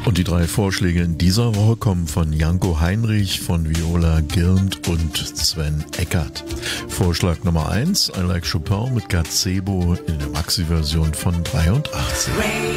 Und die 3 Vorschläge in dieser Woche kommen von Janko Heinrich, von Viola Girnd und Sven Eckert. Vorschlag Nummer 1, I Like Chopin mit Gazebo in der Maxi-Version von 83.